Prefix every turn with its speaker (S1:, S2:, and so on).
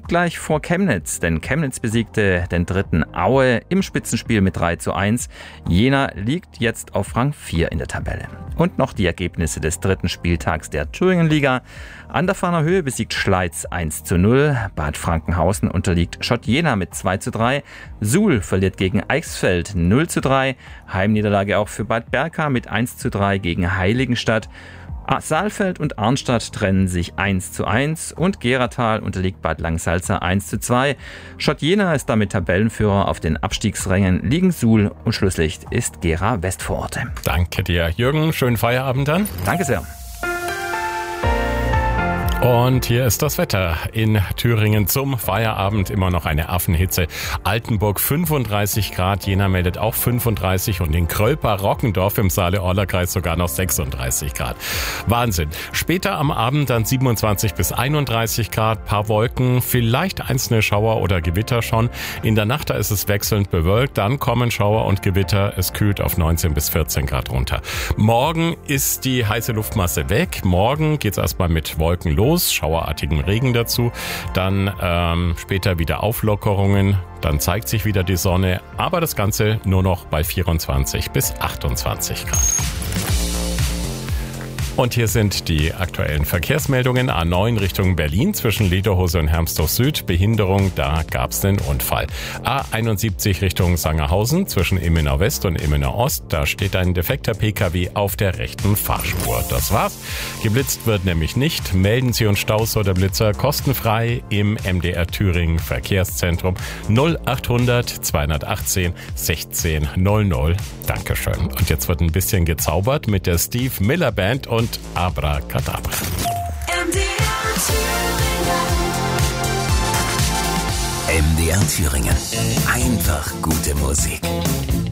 S1: Punktgleich vor Chemnitz, denn Chemnitz besiegte den dritten Aue im Spitzenspiel mit 3:1. Jena liegt jetzt auf Rang 4 in der Tabelle. Und noch die Ergebnisse des dritten Spieltags der Thüringenliga. An der Farner Höhe besiegt Schleiz 1:0. Bad Frankenhausen unterliegt Schott Jena mit 2:3. Suhl verliert gegen Eichsfeld 0:3. Heimniederlage auch für Bad Berka mit 1:3 gegen Heiligenstadt. Saalfeld und Arnstadt trennen sich 1:1 und Geratal unterliegt Bad Langsalza 1:2. Schott Jena ist damit Tabellenführer, auf den Abstiegsrängen liegen Suhl und Schlusslicht ist Gera Westvororte.
S2: Danke dir, Jürgen. Schönen Feierabend dann.
S1: Danke sehr.
S2: Und hier ist das Wetter in Thüringen zum Feierabend. Immer noch eine Affenhitze. Altenburg 35 Grad, Jena meldet auch 35 und in Krölper-Rockendorf im Saale-Orla-Kreis sogar noch 36 Grad. Wahnsinn. Später am Abend dann 27 bis 31 Grad, paar Wolken, vielleicht einzelne Schauer oder Gewitter schon. In der Nacht da ist es wechselnd bewölkt, dann kommen Schauer und Gewitter. Es kühlt auf 19 bis 14 Grad runter. Morgen ist die heiße Luftmasse weg. Morgen geht's erstmal mit Wolken los. Schauerartigen Regen dazu, dann später wieder Auflockerungen, dann zeigt sich wieder die Sonne, aber das Ganze nur noch bei 24 bis 28 Grad. Und hier sind die aktuellen Verkehrsmeldungen. A9 Richtung Berlin zwischen Lederhose und Hermsdorf Süd. Behinderung, da gab es einen Unfall. A71 Richtung Sangerhausen zwischen Immenau West und Immenau Ost. Da steht ein defekter PKW auf der rechten Fahrspur. Das war's. Geblitzt wird nämlich nicht. Melden Sie uns Staus oder Blitzer kostenfrei im MDR Thüringen Verkehrszentrum 0800 218 1600. Dankeschön. Und jetzt wird ein bisschen gezaubert mit der Steve Miller Band und Abracadabra.
S3: MDR Thüringen. Einfach gute Musik.